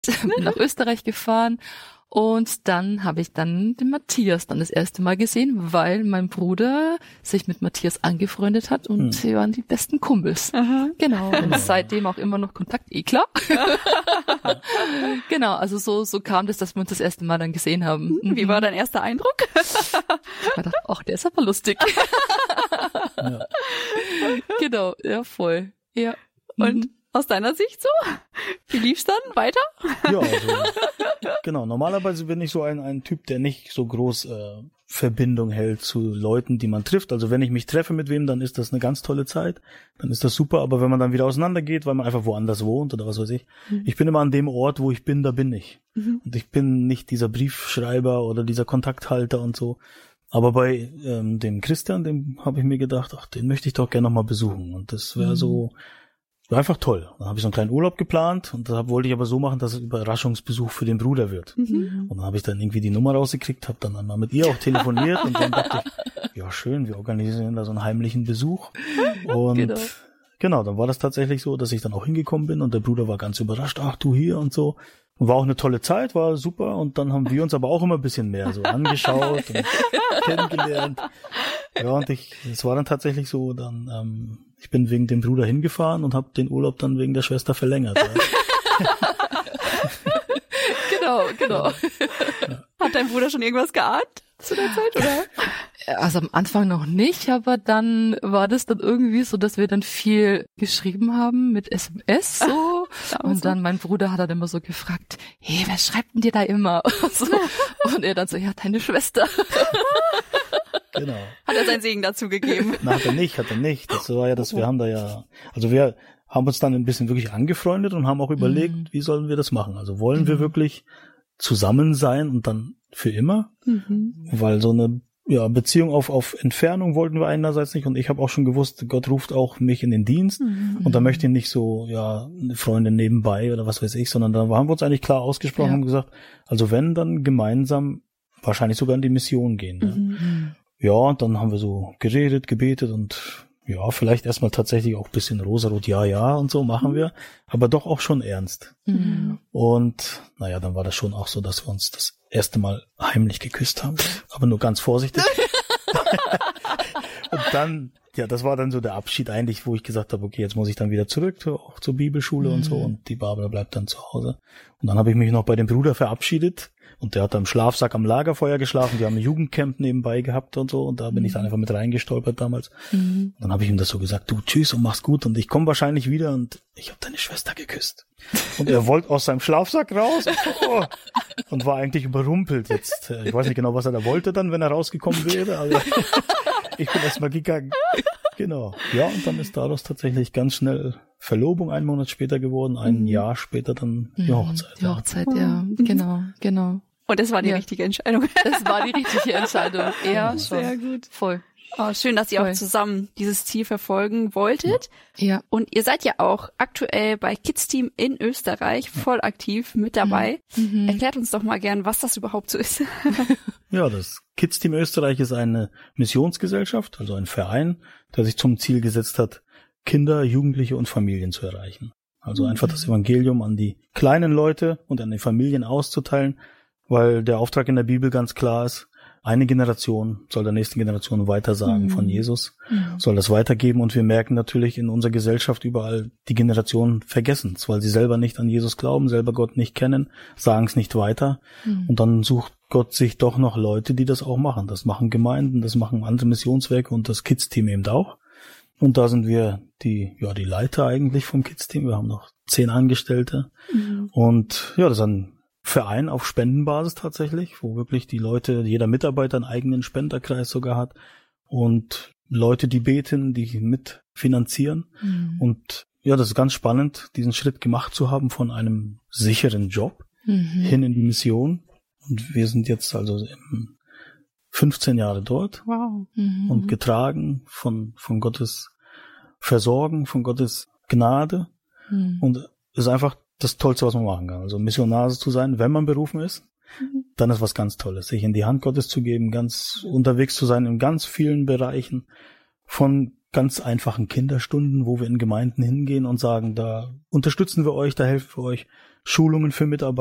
bin nach Österreich gefahren. Und dann habe ich dann den Matthias dann das erste Mal gesehen, weil mein Bruder sich mit Matthias angefreundet hat und sie waren die besten Kumpels. Aha. Genau. Und seitdem auch immer noch Kontakt, klar. Genau, also so kam das, dass wir uns das erste Mal dann gesehen haben. Wie war dein erster Eindruck? Ich dachte, ach, der ist aber lustig. Ja. Genau, ja, voll. Ja. Und aus deiner Sicht so? Wie lief's dann weiter? Ja, also, genau. Normalerweise bin ich so ein Typ, der nicht so groß Verbindung hält zu Leuten, die man trifft. Also wenn ich mich treffe mit wem, dann ist das eine ganz tolle Zeit. Dann ist das super. Aber wenn man dann wieder auseinandergeht, weil man einfach woanders wohnt oder was weiß ich. Ich bin immer an dem Ort, wo ich bin, da bin ich. Und ich bin nicht dieser Briefschreiber oder dieser Kontakthalter und so. Aber bei dem Christian, dem habe ich mir gedacht, ach, den möchte ich doch gerne nochmal besuchen. Und das wäre so... War einfach toll. Dann habe ich so einen kleinen Urlaub geplant und da wollte ich aber so machen, dass es ein Überraschungsbesuch für den Bruder wird. Und dann habe ich dann irgendwie die Nummer rausgekriegt, habe dann einmal mit ihr auch telefoniert und dann dachte ich, ja schön, wir organisieren da so einen heimlichen Besuch. Und genau, dann war das tatsächlich so, dass ich dann auch hingekommen bin und der Bruder war ganz überrascht, ach du hier und so. Und war auch eine tolle Zeit, war super und dann haben wir uns aber auch immer ein bisschen mehr so angeschaut und kennengelernt. Ja, und es war dann tatsächlich so, dann ich bin wegen dem Bruder hingefahren und habe den Urlaub dann wegen der Schwester verlängert. Ja. Genau. Ja. Hat dein Bruder schon irgendwas geahnt zu der Zeit, oder? Also am Anfang noch nicht, aber dann war das dann irgendwie so, dass wir dann viel geschrieben haben mit SMS so. Und dann mein Bruder hat dann immer so gefragt, hey, wer schreibt denn dir da immer? So. Und er dann so, ja, deine Schwester. Genau. Hat er seinen Segen dazu gegeben? Na, hat er nicht. Das war ja das, wir haben wir haben uns dann ein bisschen wirklich angefreundet und haben auch überlegt, wie sollen wir das machen? Also wollen wir wirklich zusammen sein und dann für immer? Weil so eine Beziehung auf Entfernung wollten wir einerseits nicht und ich habe auch schon gewusst, Gott ruft auch mich in den Dienst und da möchte ich nicht so, eine Freundin nebenbei oder was weiß ich, sondern da haben wir uns eigentlich klar ausgesprochen und gesagt, also wenn, dann gemeinsam wahrscheinlich sogar in die Mission gehen. Ne? Ja, und dann haben wir so geredet, gebetet und vielleicht erstmal tatsächlich auch ein bisschen rosarot, ja und so machen wir, aber doch auch schon ernst. Und dann war das schon auch so, dass wir uns das erste Mal heimlich geküsst haben, aber nur ganz vorsichtig. Und dann, das war dann so der Abschied eigentlich, wo ich gesagt habe, okay, jetzt muss ich dann wieder zurück, auch zur Bibelschule und so und die Barbara bleibt dann zu Hause. Und dann habe ich mich noch bei dem Bruder verabschiedet. Und der hat am Schlafsack am Lagerfeuer geschlafen. Die haben ein Jugendcamp nebenbei gehabt und so. Und da bin ich dann einfach mit reingestolpert damals. Und dann habe ich ihm das so gesagt, du, tschüss und mach's gut. Und ich komme wahrscheinlich wieder und ich habe deine Schwester geküsst. Und er wollte aus seinem Schlafsack raus und war eigentlich überrumpelt jetzt. Ich weiß nicht genau, was er da wollte dann, wenn er rausgekommen wäre. Aber ich bin erstmal gegangen. Genau. Ja, und dann ist daraus tatsächlich ganz schnell Verlobung 1 Monat später geworden. Ein Jahr später dann die Hochzeit. Die Hochzeit, genau. Und das war die richtige Entscheidung. Das war die richtige Entscheidung. Ja, schon. Sehr gut. Voll. Oh, schön, dass ihr auch zusammen dieses Ziel verfolgen wolltet. Ja. Und ihr seid ja auch aktuell bei Kids Team in Österreich voll aktiv mit dabei. Erklärt uns doch mal gern, was das überhaupt so ist. Ja, das Kids Team Österreich ist eine Missionsgesellschaft, also ein Verein, der sich zum Ziel gesetzt hat, Kinder, Jugendliche und Familien zu erreichen. Also einfach das Evangelium an die kleinen Leute und an die Familien auszuteilen, weil der Auftrag in der Bibel ganz klar ist, eine Generation soll der nächsten Generation weitersagen von Jesus, soll das weitergeben und wir merken natürlich in unserer Gesellschaft überall, die Generationen vergessen es, weil sie selber nicht an Jesus glauben, selber Gott nicht kennen, sagen es nicht weiter und dann sucht Gott sich doch noch Leute, die das auch machen. Das machen Gemeinden, das machen andere Missionswerke und das Kids-Team eben auch. Und da sind wir die Leiter eigentlich vom Kids-Team. Wir haben noch 10 Angestellte und das ist ein Verein auf Spendenbasis tatsächlich, wo wirklich die Leute, jeder Mitarbeiter einen eigenen Spenderkreis sogar hat und Leute, die beten, die mitfinanzieren. Und das ist ganz spannend, diesen Schritt gemacht zu haben von einem sicheren Job hin in die Mission. Und wir sind jetzt also 15 Jahre dort und getragen von Gottes Versorgen, von Gottes Gnade. Und es ist einfach das Tollste, was man machen kann. Also Missionar zu sein, wenn man berufen ist, dann ist was ganz Tolles. Sich in die Hand Gottes zu geben, ganz unterwegs zu sein in ganz vielen Bereichen, von ganz einfachen Kinderstunden, wo wir in Gemeinden hingehen und sagen, da unterstützen wir euch, da helfen wir euch, Schulungen für Mitarbeiter